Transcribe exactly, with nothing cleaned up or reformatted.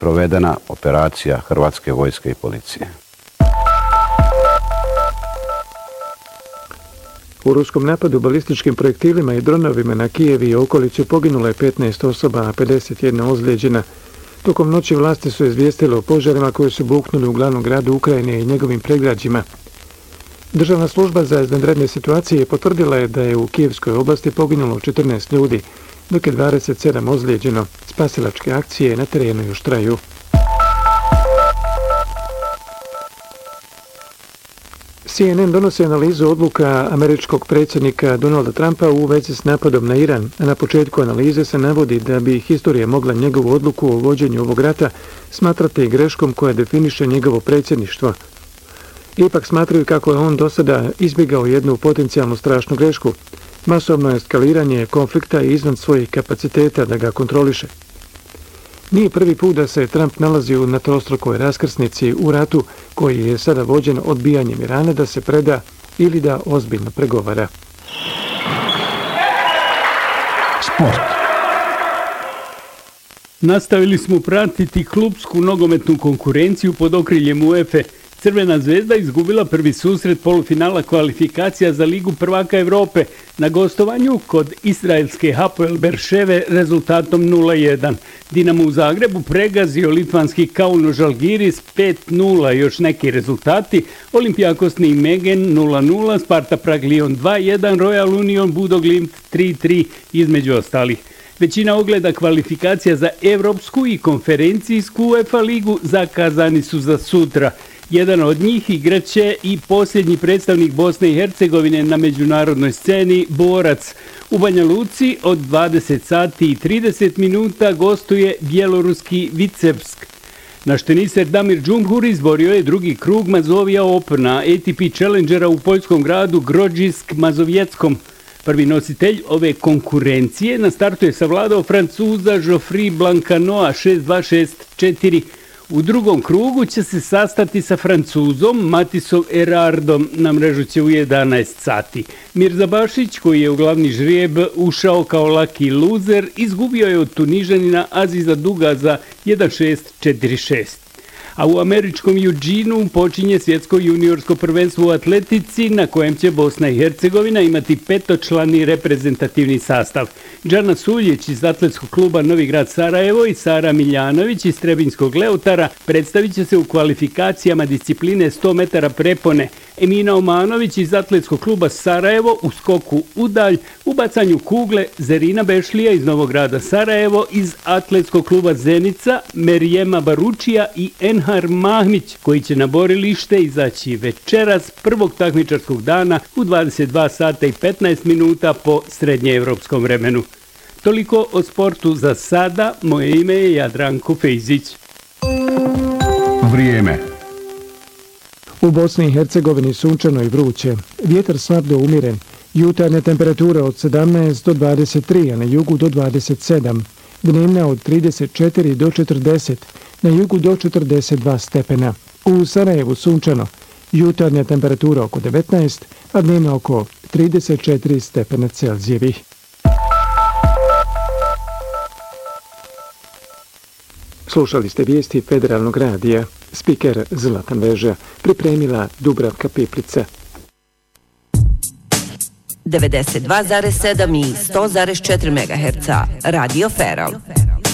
provedena operacija Hrvatske vojske i policije. U ruskom napadu balističkim projektilima i dronovima na Kijev i okolicu poginulo je petnaest osoba, a pedeset jedna ozlijeđena. Tokom noći vlasti su izvijestile o požarima koji su buknuli u glavnom gradu Ukrajine i njegovim pregrađima. Državna služba za izvanredne situacije potvrdila je da je u Kijevskoj oblasti poginulo četrnaest ljudi, dok je dvadeset sedam ozlijeđeno. Spasilačke akcije na terenu još traju. C N N donosi analizu odluka američkog predsjednika Donalda Trumpa u vezi s napadom na Iran, a na početku analize se navodi da bi historija mogla njegovu odluku o vođenju ovog rata smatrati greškom koja definiše njegovo predsjedništvo. Ipak smatraju kako je on do sada izbjegao jednu potencijalnu strašnu grešku, masovno eskaliranje konflikta izvan svojih kapaciteta da ga kontroliše. Nije prvi put da se Trump nalazi na trostrukoj raskrsnici u ratu koji je sada vođen odbijanjem Irana da se preda ili da ozbiljno pregovara. Sport. Nastavili smo pratiti klupsku nogometnu konkurenciju pod okriljem UEFA. Crvena zvezda izgubila prvi susret polufinala kvalifikacija za Ligu prvaka Evrope na gostovanju kod izraelske Hapoel Berševe rezultatom nula jedan. Dinamo u Zagrebu pregazio litvanski Kauno Žalgiris pet nula, još neki rezultati: Olympiakos Nijmegen nula nula, Sparta Prag Lyon dva jedan, Royal Union Bodo Glimt tri tri, između ostalih. Većina ogleda kvalifikacija za Evropsku i konferencijsku UEFA ligu zakazani su za sutra. Jedan od njih igraće i posljednji predstavnik Bosne i Hercegovine na međunarodnoj sceni, Borac. U Banja Luci od dvadeset sati i trideset minuta gostuje bjeloruski Vicevsk. Naš teniser Damir Džumhur izborio je drugi krug Mazovija Opena, A T P Challengera u poljskom gradu Grodzisk Mazovjetskom. Prvi nositelj ove konkurencije na startu je savladao Francuza Geoffrey Blancanoa šest dva šest četiri. U drugom krugu će se sastati sa Francuzom Matisom Erardom, na mrežu će u jedanaest sati. Mirza Bašić, koji je u glavni žrijeb ušao kao lucky loser, izgubio je od Tunižanina Aziza Dugaza jedan šest četiri šest. A u američkom Eugenu počinje svjetsko juniorsko prvenstvo u atletici na kojem će Bosna i Hercegovina imati petočlani reprezentativni sastav. Džana Suljić iz atletskog kluba Novi Grad Sarajevo i Sara Miljanović iz Trebinjskog Leutara predstavit će se u kvalifikacijama discipline sto metara prepone. Emina Omanović iz atletskog kluba Sarajevo u skoku u dalj, u bacanju kugle Zerina Bešlija iz Novog Grada Sarajevo iz atletskog kluba Zenica, Merijema Baručija i Enhar Mahmić, koji će na borilište izaći večeras prvog takmičarskog dana u dvadeset dva sata i petnaest minuta po srednjeevropskom vremenu. Toliko o sportu za sada. Moje ime je Jadranko Fejzić. Vrijeme. U Bosni i Hercegovini sunčano i vruće. Vjetar slab do umiren. Jutarnja temperatura od sedamnaest do dvadeset tri, a na jugu do dvadeset sedam. Dnevna od trideset četiri do četrdeset, na jugu do četrdeset dva stepena. U Sarajevu sunčano. Jutarnja temperatura oko devetnaest, a dnevna oko trideset četiri stepena Celzijevih. Slušali ste vijesti Federalnog radija. Spiker Zlatan Veža, pripremila Dubravka Piplica. devedeset dva zarez sedam i sto zarez četiri megaherca Radio Feral.